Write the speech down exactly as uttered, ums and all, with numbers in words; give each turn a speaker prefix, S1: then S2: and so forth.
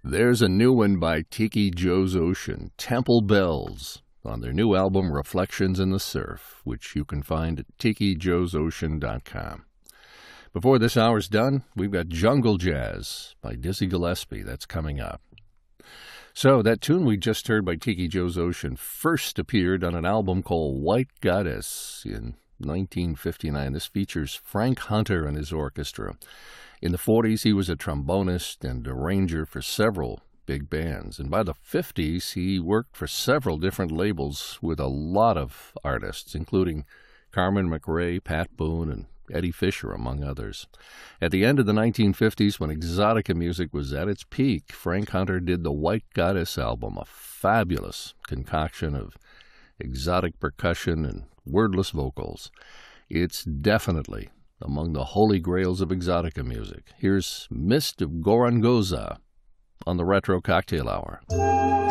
S1: There's a new one by Tiki Joe's Ocean, Temple Bells, on their new album Reflections in the Surf, which you can find at tiki joes ocean dot com. Before this hour's done, we've got Jungle Jazz by Dizzy Gillespie. That's coming up. So that tune we just heard by Tiki Joe's Ocean first appeared on an album called White Goddess in nineteen fifty-nine. This features Frank Hunter and his orchestra. In the forties, he was a trombonist and arranger for several big bands. And by the fifties, he worked for several different labels with a lot of artists, including Carmen McRae, Pat Boone, and Eddie Fisher, among others. At the end of the nineteen fifties, when exotica music was at its peak, Frank Hunter did the White Goddess album, a fabulous concoction of exotic percussion and wordless vocals. It's definitely among the holy grails of exotica music. Here's Mist of Gorongosa on the Retro Cocktail Hour.